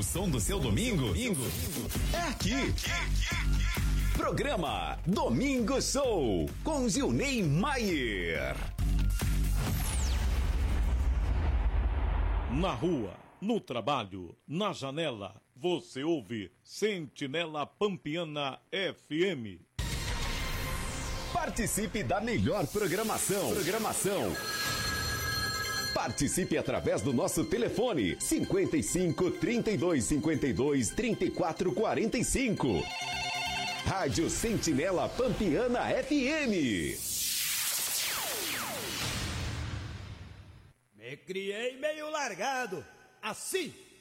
O som do seu domingo é aqui. Programa Domingo Show com Gilney Maier. Na rua, no trabalho, na janela, você ouve Sentinela Pampiana FM. Participe da melhor programação. Participe através do nosso telefone 55 32 52 34 45. Rádio Sentinela Pampiana FM. Me criei meio largado, assim.